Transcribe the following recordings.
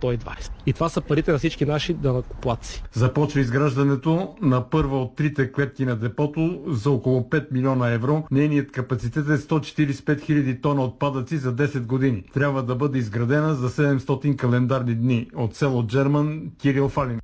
120. И това са парите на всички наши данъкоплатци. Започва изграждането на първа от трите клетки на депото за около 5 милиона евро. Нейният капацитет е 145 хиляди тона отпадъци за 10 години. Трябва да бъде изградена за 700 календарни дни. От село Джерман, Кирил Фалин.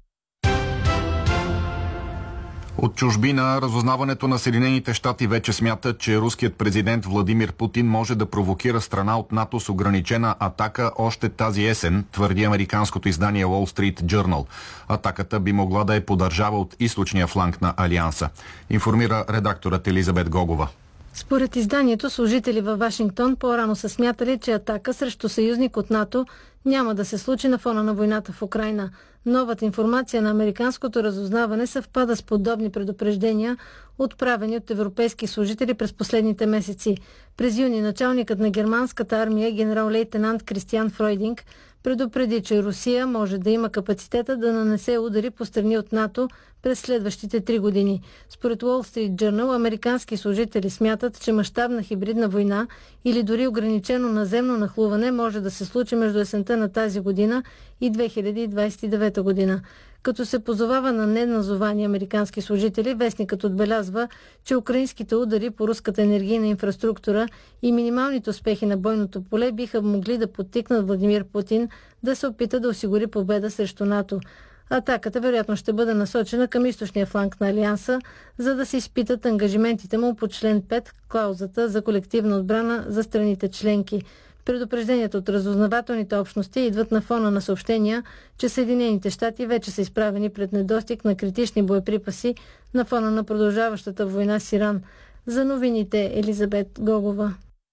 От чужбина разузнаването на Съединените щати вече смята, че руският президент Владимир Путин може да провокира страна от НАТО с ограничена атака още тази есен, твърди американското издание Wall Street Journal. Атаката би могла да е по държава от източния фланг на Алианса, информира редакторът Елизабет Гогова. Според изданието, служители във Вашингтон по-рано са смятали, че атака срещу съюзник от НАТО няма да се случи на фона на войната в Украйна. Новата информация на американското разузнаване съвпада с подобни предупреждения, отправени от европейски служители през последните месеци. През юни началникът на германската армия, генерал-лейтенант Кристиан Фройдинг, предупреди, че Русия може да има капацитета да нанесе удари по страни от НАТО през следващите 3 години. Според Wall Street Journal, американски служители смятат, че мащабна хибридна война или дори ограничено наземно нахлуване може да се случи между есента на тази година и 2029 година. Като се позовава на неназовани американски служители, вестникът отбелязва, че украинските удари по руската енергийна инфраструктура и минималните успехи на бойното поле биха могли да подтикнат Владимир Путин да се опита да осигури победа срещу НАТО. Атаката вероятно ще бъде насочена към източния фланг на Алианса, за да се изпитат ангажиментите му по член 5, клаузата за колективна отбрана за страните членки. Предупрежденията от разузнавателните общности идват на фона на съобщения, че Съединените щати вече са изправени пред недостиг на критични боеприпаси на фона на продължаващата война с Иран. За новините Елизабет Гогова.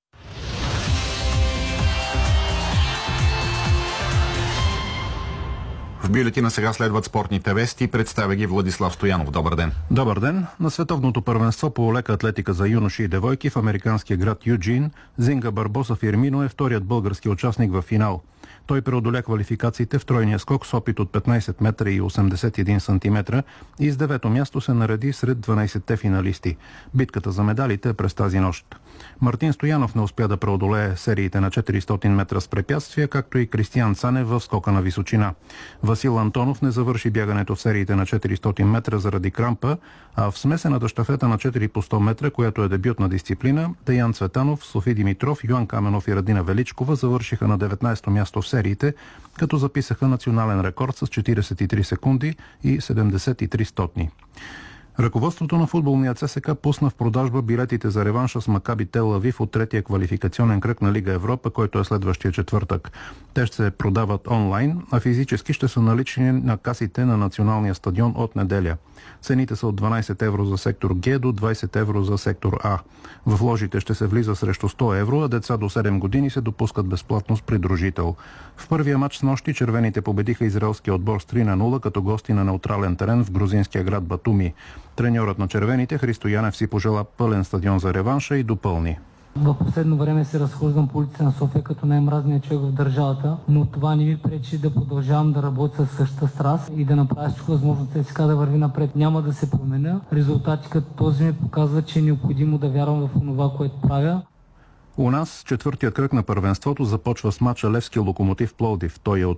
В бюлетина сега следват спортните вести. Представя ги Владислав Стоянов. Добър ден. Добър ден. На световното първенство по лека атлетика за юноши и девойки в американския град Юджин, Зинга Барбоса Фирмино е вторият български участник в финал. Той преодоля квалификациите в тройния скок с опит от 15 метра и 81 сантиметра и с 9-то място се нареди сред 12-те финалисти. Битката за медалите е през тази нощ. Мартин Стоянов не успя да преодолее сериите на 400 метра с препятствия, както и Кристиян Цанев в скока на височина. Васил Антонов не завърши бягането в сериите на 400 метра заради крампа, а в смесената щафета на 4 по 100 метра, която е дебютна дисциплина, Деян Цветанов, Софи Димитров, Йоан Каменов и Радина Величкова завършиха на 19-то място в сериите, като записаха национален рекорд с 43 секунди и 73 стотни. Ръководството на футболния ЦСК пусна в продажба билетите за реванша с Макаби Тел Авив от третия квалификационен кръг на Лига Европа, който е следващия четвъртък. Те ще се продават онлайн, а физически ще са налични на касите на националния стадион от неделя. Цените са от 12 евро за сектор Г до 20 евро за сектор А. В ложите ще се влиза срещу 100 евро, а деца до 7 години се допускат безплатно с придружител. В първия матч с нощи червените победиха израелския отбор с 3-0 като гости на неутрален терен в грузинския град Батуми. Треньорът на червените Христо Янев си пожела пълен стадион за реванша и допълни. В последно време се разхождам по улиците на София като най-мразният човек в държавата, но това не ми пречи да продължавам да работя със същата страст и да направя всичко възможно ЦСКА да върви напред. Няма да се променя. Резултати като този ми показват, че е необходимо да вярвам в това, което правя. У нас четвъртият кръг на първенството започва с мача Левски Локомотив Пловдив. Той е от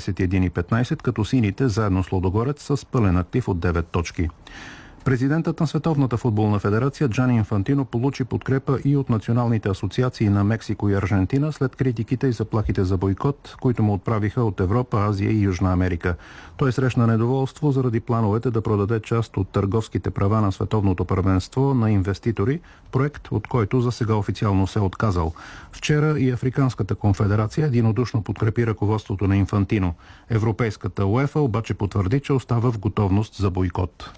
21:15, като сините заедно с Лудогорец с пълен актив от 9 точки. Президентът на Световната футболна федерация Джани Инфантино получи подкрепа и от националните асоциации на Мексико и Аржентина след критиките и заплахите за бойкот, които му отправиха от Европа, Азия и Южна Америка. Той срещна недоволство заради плановете да продаде част от търговските права на Световното първенство на инвеститори, проект, от който за сега официално се е отказал. Вчера и Африканската конфедерация единодушно подкрепи ръководството на Инфантино. Европейската УЕФА обаче потвърди, че остава в готовност за бойкот.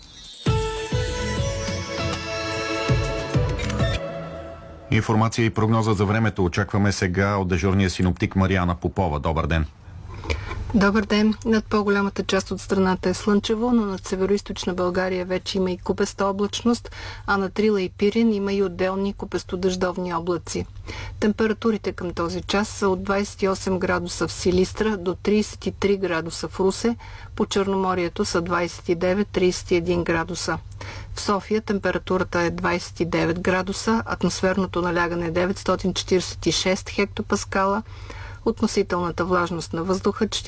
Информация и прогноза за времето очакваме сега от дежурния синоптик Мариана Попова. Добър ден! Добър ден! Над по-голямата част от страната е слънчево, но над североизточна България вече има и купеста облачност, а на Трила и Пирин има и отделни купестодъждовни облаци. Температурите към този час са от 28 градуса в Силистра до 33 градуса в Русе, по Черноморието са 29-31 градуса. В София температурата е 29 градуса, атмосферното налягане е 946 хектопаскала, относителната влажност на въздуха